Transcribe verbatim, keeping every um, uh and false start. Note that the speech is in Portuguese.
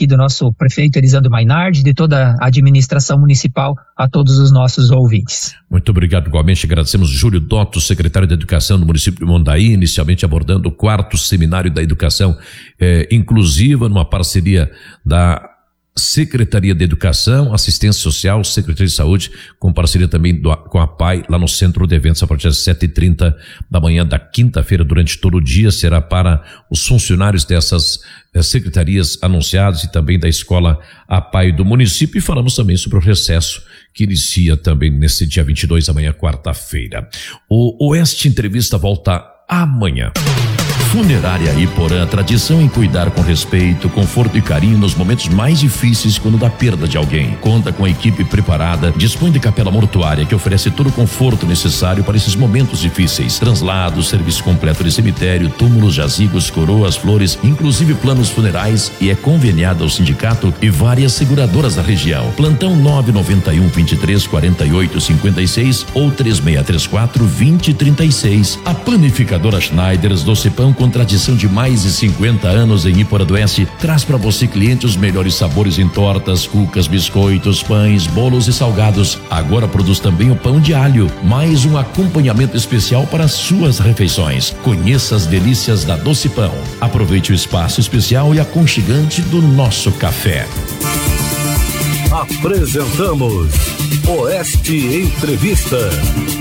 aqui do nosso prefeito Elisandro Mainardi, de toda a administração municipal, a todos os nossos ouvintes. Muito obrigado, igualmente agradecemos Júlio Dotto, secretário de Educação do município de Mondaí, inicialmente abordando o quarto Seminário da Educação eh, Inclusiva, numa parceria da Secretaria de Educação, Assistência Social, Secretaria de Saúde, com parceria também do, com a P A I, lá no Centro de Eventos, a partir das sete e trinta da manhã da quinta-feira, durante todo o dia, será para os funcionários dessas eh, secretarias anunciados e também da escola A P A I do município, e falamos também sobre o recesso que inicia também nesse dia vinte e dois, amanhã, quarta-feira. O Oeste Entrevista volta amanhã. Funerária Iporã, tradição em cuidar com respeito, conforto e carinho nos momentos mais difíceis quando da perda de alguém. Conta com a equipe preparada, dispõe de capela mortuária que oferece todo o conforto necessário para esses momentos difíceis. Translados, serviço completo de cemitério, túmulos, jazigos, coroas, flores, inclusive planos funerais, e é conveniada ao sindicato e várias seguradoras da região. Plantão nove nove um, vinte e três, quarenta e oito, cinquenta e seis ou três seis três quatro, vinte, trinta e seis. A panificadora Schneiders Doce Pão, com tradição de mais de cinquenta anos em Iporã do Oeste, traz para você, cliente, os melhores sabores em tortas, cucas, biscoitos, pães, bolos e salgados. Agora produz também o pão de alho, mais um acompanhamento especial para suas refeições. Conheça as delícias da Doce Pão. Aproveite o espaço especial e aconchegante do nosso café. Apresentamos Oeste Entrevista.